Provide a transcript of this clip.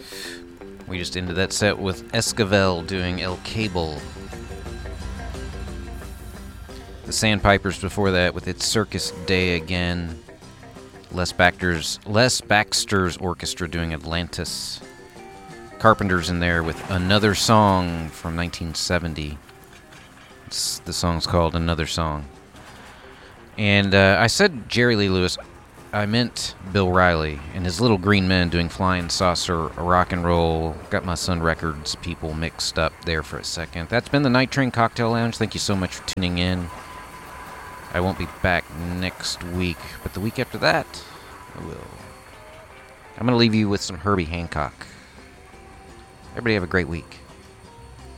We just ended that set with Esquivel doing El Cable. The Sandpipers before that with It's Circus Day Again. Les Baxter's orchestra doing Atlantis. Carpenters in there with Another Song from 1970. The song's called Another Song. And I said Jerry Lee Lewis. I meant Bill Riley and his Little Green Men doing Flying Saucer, Rock and Roll. Got my Sun Records people mixed up there for a second. That's been the Night Train Cocktail Lounge. Thank you so much for tuning in. I won't be back next week, but the week after that, I will. I'm going to leave you with some Herbie Hancock. Everybody have a great week.